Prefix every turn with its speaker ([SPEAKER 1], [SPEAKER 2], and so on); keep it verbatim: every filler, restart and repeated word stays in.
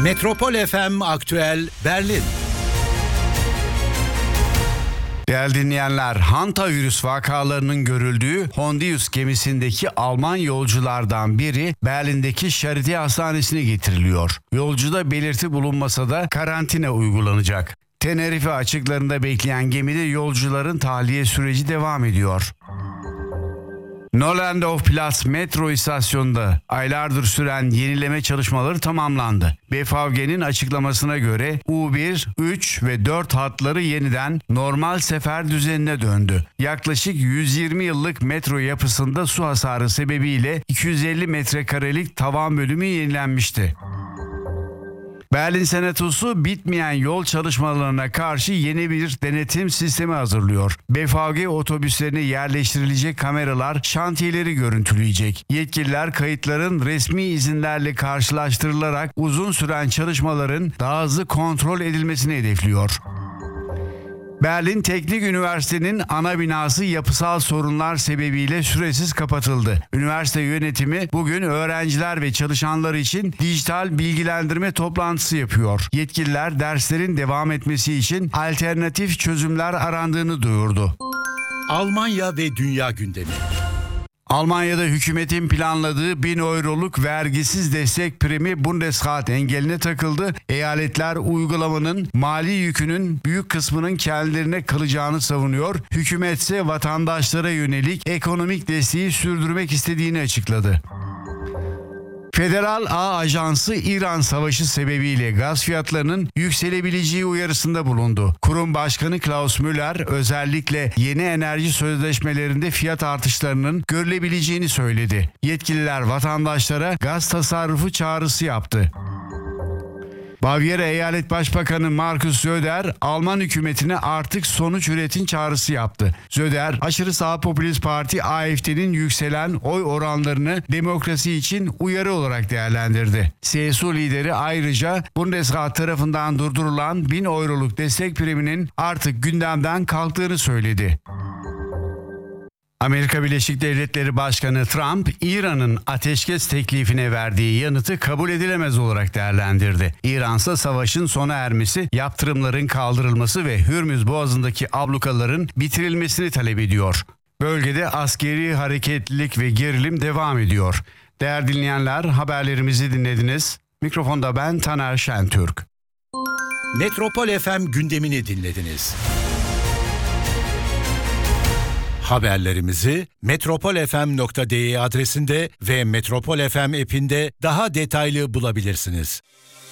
[SPEAKER 1] Metropol F M Aktüel Berlin.
[SPEAKER 2] Değerli dinleyenler, hantavirüs vakalarının görüldüğü Hondius gemisindeki Alman yolculardan biri Berlin'deki Charité Hastanesi'ne getiriliyor. Yolcuda belirti bulunmasa da karantina uygulanacak. Tenerife açıklarında bekleyen gemide yolcuların tahliye süreci devam ediyor. Nollendorfplatz metro istasyonunda aylardır süren yenileme çalışmaları tamamlandı. B V G'nin açıklamasına göre U bir, üç ve dört hatları yeniden normal sefer düzenine döndü. Yaklaşık yüz yirmi yıllık metro yapısında su hasarı sebebiyle iki yüz elli metrekarelik tavan bölümü yenilenmişti. Berlin Senatosu bitmeyen yol çalışmalarına karşı yeni bir denetim sistemi hazırlıyor. B V G otobüslerine yerleştirilecek kameralar şantiyeleri görüntüleyecek. Yetkililer kayıtların resmi izinlerle karşılaştırılarak uzun süren çalışmaların daha hızlı kontrol edilmesini hedefliyor. Berlin Teknik Üniversitesi'nin ana binası yapısal sorunlar sebebiyle süresiz kapatıldı. Üniversite yönetimi bugün öğrenciler ve çalışanlar için dijital bilgilendirme toplantısı yapıyor. Yetkililer derslerin devam etmesi için alternatif çözümler arandığını duyurdu.
[SPEAKER 1] Almanya ve dünya gündemi.
[SPEAKER 2] Almanya'da hükümetin planladığı bin euroluk vergisiz destek primi Bundesrat engeline takıldı. Eyaletler uygulamanın mali yükünün büyük kısmının kendilerine kalacağını savunuyor. Hükümet ise vatandaşlara yönelik ekonomik desteği sürdürmek istediğini açıkladı. Federal Ağ Ajansı İran Savaşı sebebiyle gaz fiyatlarının yükselebileceği uyarısında bulundu. Kurum Başkanı Klaus Müller özellikle yeni enerji sözleşmelerinde fiyat artışlarının görülebileceğini söyledi. Yetkililer vatandaşlara gaz tasarrufu çağrısı yaptı. Bavyera Eyalet Başbakanı Markus Söder, Alman hükümetine artık sonuç üretin çağrısı yaptı. Söder, aşırı sağ popülist parti A F D'nin yükselen oy oranlarını demokrasi için uyarı olarak değerlendirdi. C S U lideri ayrıca Bundesrat tarafından durdurulan bin euroluk destek priminin artık gündemden kalktığını söyledi. Amerika Birleşik Devletleri Başkanı Trump, İran'ın ateşkes teklifine verdiği yanıtı kabul edilemez olarak değerlendirdi. İran ise savaşın sona ermesi, yaptırımların kaldırılması ve Hürmüz Boğazı'ndaki ablukaların bitirilmesini talep ediyor. Bölgede askeri hareketlilik ve gerilim devam ediyor. Değerli dinleyenler, haberlerimizi dinlediniz. Mikrofonda ben Taner Şentürk.
[SPEAKER 1] Metropol F M gündemini dinlediniz. Haberlerimizi metropol f m nokta d e adresinde ve Metropol F M app'inde daha detaylı bulabilirsiniz.